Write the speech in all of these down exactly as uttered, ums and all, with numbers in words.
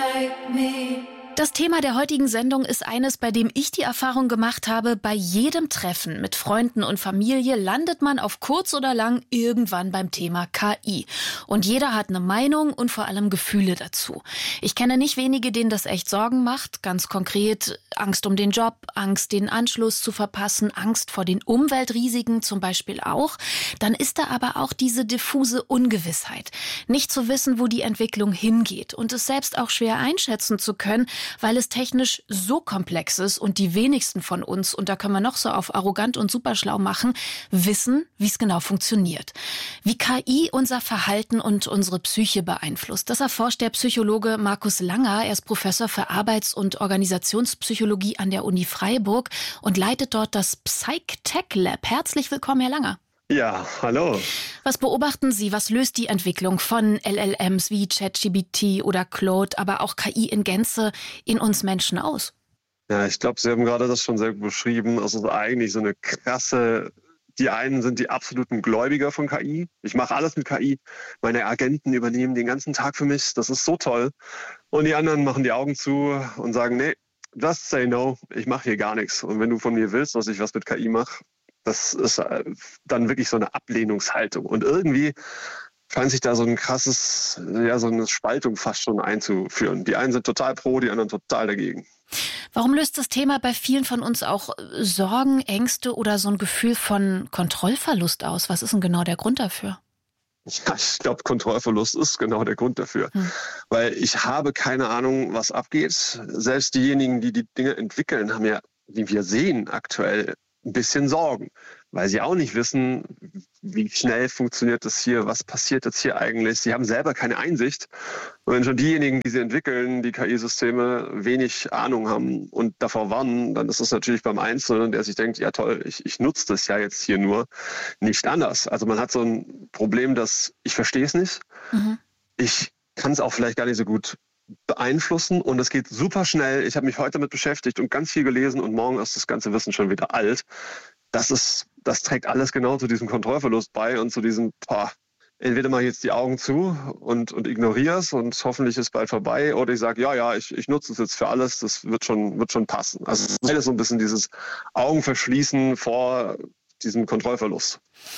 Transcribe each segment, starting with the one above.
Das Thema der heutigen Sendung ist eines, bei dem ich die Erfahrung gemacht habe, bei jedem Treffen mit Freunden und Familie landet man auf kurz oder lang irgendwann beim Thema K I. Und jeder hat eine Meinung und vor allem Gefühle dazu. Ich kenne nicht wenige, denen das echt Sorgen macht. Ganz konkret Angst um den Job, Angst, den Anschluss zu verpassen, Angst vor den Umweltrisiken zum Beispiel auch. Dann ist da aber auch diese diffuse Ungewissheit. Nicht zu wissen, wo die Entwicklung hingeht und es selbst auch schwer einschätzen zu können, weil es technisch so komplex ist und die wenigsten von uns, und da können wir noch so auf arrogant und superschlau machen, wissen, wie es genau funktioniert. Wie K I unser Verhalten und unsere Psyche beeinflusst, das erforscht der Psychologe Markus Langer. Er ist Professor für Arbeits- und Organisationspsychologie an der Uni Freiburg und leitet dort das Psych-Tech Lab. Herzlich willkommen, Herr Langer. Ja, hallo. Was beobachten Sie? Was löst die Entwicklung von L L Ms wie ChatGPT oder Claude, aber auch K I in Gänze in uns Menschen aus? Ja, ich glaube, Sie haben gerade das schon sehr gut beschrieben. Es ist eigentlich so eine krasse, die einen sind die absoluten Gläubiger von K I. Ich mache alles mit K I. Meine Agenten übernehmen den ganzen Tag für mich. Das ist so toll. Und die anderen machen die Augen zu und sagen, nee, just say no. Ich mache hier gar nichts. Und wenn du von mir willst, dass ich was mit K I mache, das ist dann wirklich so eine Ablehnungshaltung. Und irgendwie scheint sich da so ein krasses, ja, so eine Spaltung fast schon einzuführen. Die einen sind total pro, die anderen total dagegen. Warum löst das Thema bei vielen von uns auch Sorgen, Ängste oder so ein Gefühl von Kontrollverlust aus? Was ist denn genau der Grund dafür? Ja, ich glaube, Kontrollverlust ist genau der Grund dafür. Hm. Weil ich habe keine Ahnung, was abgeht. Selbst diejenigen, die die Dinge entwickeln, haben ja, wie wir sehen, aktuell ein bisschen Sorgen, weil sie auch nicht wissen, wie schnell funktioniert das hier, was passiert jetzt hier eigentlich. Sie haben selber keine Einsicht. Und wenn schon diejenigen, die sie entwickeln, die K I-Systeme, wenig Ahnung haben und davor warnen, dann ist es natürlich beim Einzelnen, der sich denkt, ja toll, ich, ich nutze das ja jetzt hier nur, nicht anders. Also man hat so ein Problem, dass ich verstehe es nicht. Mhm. Ich kann es auch vielleicht gar nicht so gut beeinflussen und es geht super schnell. Ich habe mich heute damit beschäftigt und ganz viel gelesen und morgen ist das ganze Wissen schon wieder alt. Das ist, das trägt alles genau zu diesem Kontrollverlust bei und zu diesem, boah, entweder mache ich jetzt die Augen zu und, und ignoriere es und hoffentlich ist es bald vorbei oder ich sage, ja, ja, ich, ich nutze es jetzt für alles, das wird schon, wird schon passen. Also es ist alles so ein bisschen dieses Augenverschließen vor diesem Kontrollverlust.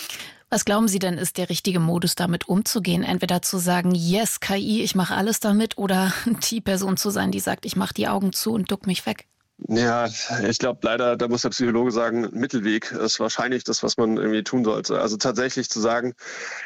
Was glauben Sie denn, ist der richtige Modus, damit umzugehen? Entweder zu sagen, yes, K I, ich mache alles damit, oder die Person zu sein, die sagt, ich mache die Augen zu und duck mich weg? Ja, ich glaube leider, da muss der Psychologe sagen, Mittelweg ist wahrscheinlich das, was man irgendwie tun sollte. Also tatsächlich zu sagen,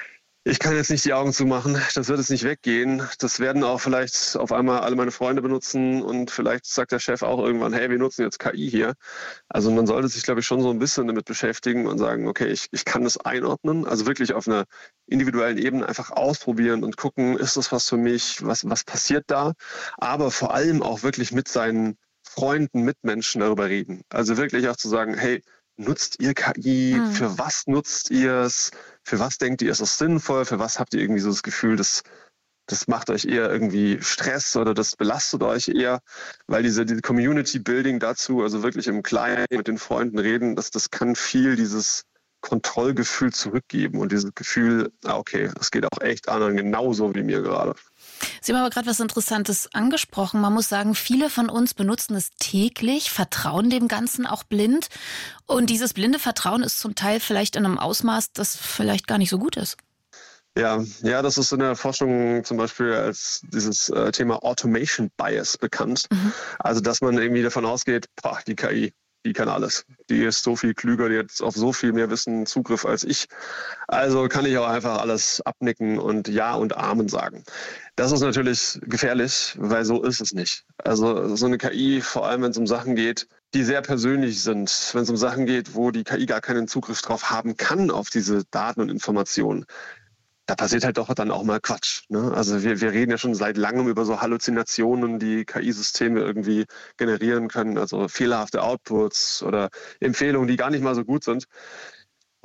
ich kann jetzt nicht die Augen zumachen, das wird jetzt nicht weggehen. Das werden auch vielleicht auf einmal alle meine Freunde benutzen und vielleicht sagt der Chef auch irgendwann, hey, wir nutzen jetzt K I hier. Also man sollte sich, glaube ich, schon so ein bisschen damit beschäftigen und sagen, okay, ich, ich kann das einordnen. Also wirklich auf einer individuellen Ebene einfach ausprobieren und gucken, ist das was für mich, was, was passiert da? Aber vor allem auch wirklich mit seinen Freunden, Mitmenschen darüber reden. Also wirklich auch zu sagen, hey, nutzt ihr K I? Hm. Für was nutzt ihr es? Für was denkt ihr, ist es sinnvoll? Für was habt ihr irgendwie so das Gefühl, das, das macht euch eher irgendwie Stress oder das belastet euch eher? Weil diese, diese Community-Building dazu, also wirklich im Kleinen mit den Freunden reden, das, das kann viel dieses Kontrollgefühl zurückgeben und dieses Gefühl, okay, es geht auch echt anderen genauso wie mir gerade. Sie haben aber gerade was Interessantes angesprochen. Man muss sagen, viele von uns benutzen es täglich, vertrauen dem Ganzen auch blind. Und dieses blinde Vertrauen ist zum Teil vielleicht in einem Ausmaß, das vielleicht gar nicht so gut ist. Ja, ja, das ist in der Forschung zum Beispiel als dieses äh, Thema Automation Bias bekannt. Mhm. Also, dass man irgendwie davon ausgeht, boah, die K I, die kann alles. Die ist so viel klüger, die hat auf so viel mehr Wissen Zugriff als ich. Also kann ich auch einfach alles abnicken und Ja und Amen sagen. Das ist natürlich gefährlich, weil so ist es nicht. Also so eine K I, vor allem wenn es um Sachen geht, die sehr persönlich sind, wenn es um Sachen geht, wo die K I gar keinen Zugriff drauf haben kann auf diese Daten und Informationen, da passiert halt doch dann auch mal Quatsch. Ne? Also wir, wir reden ja schon seit langem über so Halluzinationen, die K I-Systeme irgendwie generieren können, also fehlerhafte Outputs oder Empfehlungen, die gar nicht mal so gut sind. Und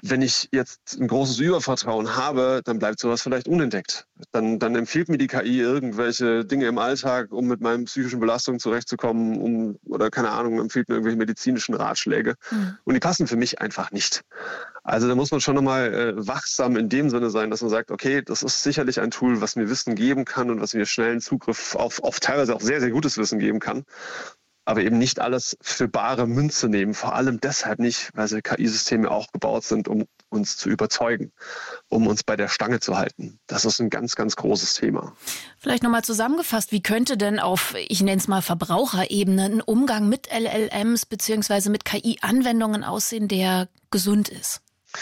wenn ich jetzt ein großes Übervertrauen habe, dann bleibt sowas vielleicht unentdeckt. Dann, dann empfiehlt mir die K I irgendwelche Dinge im Alltag, um mit meinen psychischen Belastungen zurechtzukommen, um, oder keine Ahnung, empfiehlt mir irgendwelche medizinischen Ratschläge. Mhm. Und die passen für mich einfach nicht. Also da muss man schon nochmal äh, wachsam in dem Sinne sein, dass man sagt, okay, das ist sicherlich ein Tool, was mir Wissen geben kann und was mir schnellen Zugriff auf, auf teilweise auch sehr, sehr gutes Wissen geben kann. Aber eben nicht alles für bare Münze nehmen. Vor allem deshalb nicht, weil so K I-Systeme auch gebaut sind, um uns zu überzeugen, um uns bei der Stange zu halten. Das ist ein ganz, ganz großes Thema. Vielleicht nochmal zusammengefasst, wie könnte denn auf, ich nenne es mal Verbraucherebene, ein Umgang mit L L Ms bzw. mit K I-Anwendungen aussehen, der gesund ist?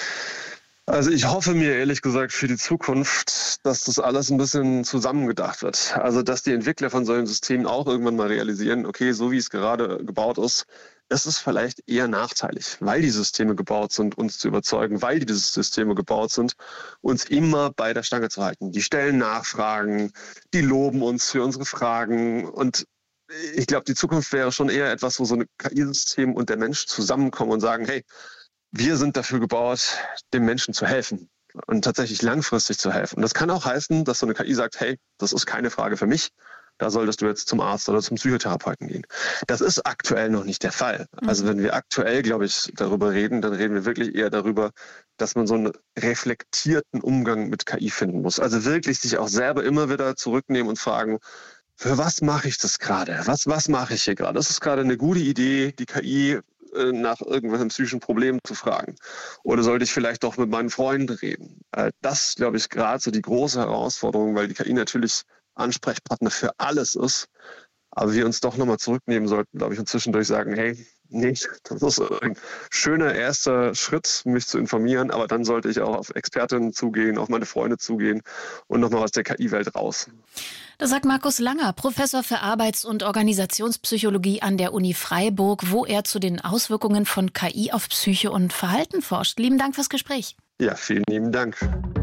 Also ich hoffe mir ehrlich gesagt für die Zukunft, dass das alles ein bisschen zusammengedacht wird. Also dass die Entwickler von solchen Systemen auch irgendwann mal realisieren, okay, so wie es gerade gebaut ist, ist es vielleicht eher nachteilig, weil die Systeme gebaut sind, uns zu überzeugen, weil diese Systeme gebaut sind, uns immer bei der Stange zu halten. Die stellen Nachfragen, die loben uns für unsere Fragen und ich glaube, die Zukunft wäre schon eher etwas, wo so ein K I-System und der Mensch zusammenkommen und sagen, hey, wir sind dafür gebaut, dem Menschen zu helfen und tatsächlich langfristig zu helfen. Und das kann auch heißen, dass so eine K I sagt, hey, das ist keine Frage für mich, da solltest du jetzt zum Arzt oder zum Psychotherapeuten gehen. Das ist aktuell noch nicht der Fall. Also wenn wir aktuell, glaube ich, darüber reden, dann reden wir wirklich eher darüber, dass man so einen reflektierten Umgang mit K I finden muss. Also wirklich sich auch selber immer wieder zurücknehmen und fragen, für was mache ich das gerade? Was, was mache ich hier gerade? Das ist gerade eine gute Idee, die K I nach irgendwelchen psychischen Problemen zu fragen? Oder sollte ich vielleicht doch mit meinen Freunden reden? Das, glaube ich, gerade so die große Herausforderung, weil die K I natürlich Ansprechpartner für alles ist, aber wir uns doch nochmal zurücknehmen sollten, glaube ich, und zwischendurch sagen, hey, nee, das ist ein schöner erster Schritt, mich zu informieren, aber dann sollte ich auch auf Expertinnen zugehen, auf meine Freunde zugehen und nochmal aus der K I-Welt raus. Das sagt Markus Langer, Professor für Arbeits- und Organisationspsychologie an der Uni Freiburg, wo er zu den Auswirkungen von K I auf Psyche und Verhalten forscht. Lieben Dank fürs Gespräch. Ja, vielen lieben Dank.